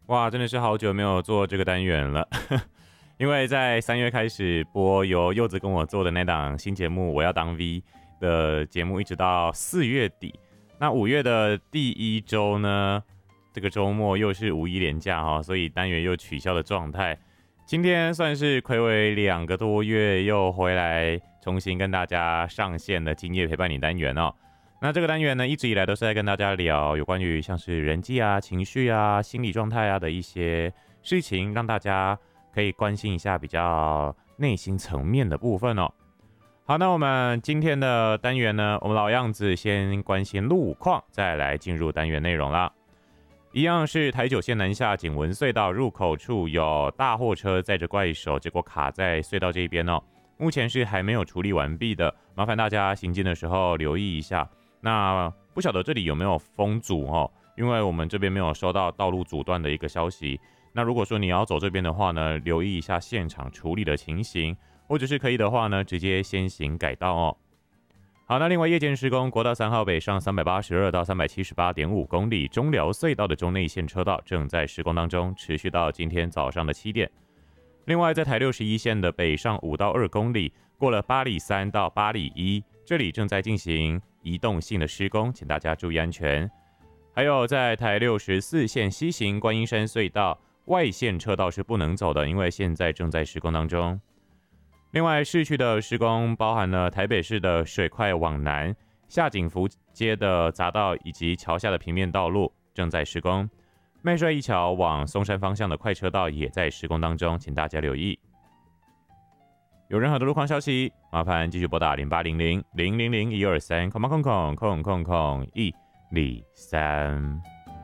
哇，真的是好久没有做这个单元了，因为在3月开始播由柚子跟我做的那档新节目《我要当 V》的节目，一直到4月底。那5月的第一周呢，这个周末又是五一连假哦，所以单元又取消的状态。今天算是睽违2个多月又回来，重新跟大家上线的今夜陪伴你单元哦。那这个单元呢，一直以来都是在跟大家聊有关于像是人际啊、情绪啊、心理状态啊的一些事情，让大家可以关心一下比较内心层面的部分哦。好，那我们今天的单元呢，我们老样子先关心路况，再来进入单元内容啦。一样是台九线南下景文隧道入口处有大货车载着怪手，结果卡在隧道这边哦。目前是还没有处理完毕的，麻烦大家行进的时候留意一下。那不晓得这里有没有封阻哦？因为我们这边没有收到道路阻断的一个消息。那如果说你要走这边的话呢，留意一下现场处理的情形，或者是可以的话呢，直接先行改道哦。好，那另外夜间施工，国道3号北上382到378.5公里，中寮隧道的中内线车道正在施工当中，持续到今天早上的7点。另外，在台61线的北上5到2公里，过了8里3到8里1，这里正在进行移动性的施工，请大家注意安全。还有在台64线西行观音山隧道外线车道是不能走的，因为现在正在施工当中。另外，市区的施工包含了台北市的水快往南、下景福街的匝道以及桥下的平面道路正在施工。麦帅一桥往松山方向的快车道也在施工当中，请大家留意。有任何的路况消息，麻烦继续拨打0800-000-123空空空空空空103。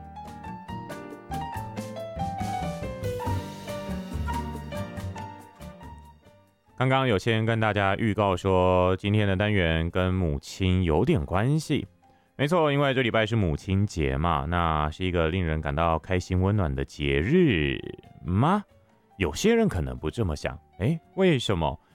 刚刚有先跟大家预告说，今天的单元跟母亲有点关系。没错，因为这礼拜是母亲节嘛，那是一个令人感到开心温暖的节日吗？有些人可能不这么想，为什么？